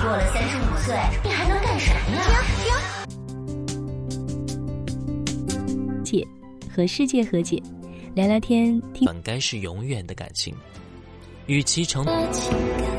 过了35岁，你还能干啥呀？ 解，和世界和解，聊聊天，听。 本该是永远的感情，与其成